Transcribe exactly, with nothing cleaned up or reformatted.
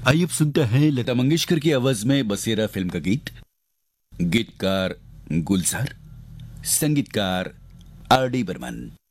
आइए अब सुनते हैं लता मंगेशकर की आवाज में बसेरा फिल्म का गीत। गीतकार गुलजार, संगीतकार आर डी बर्मन।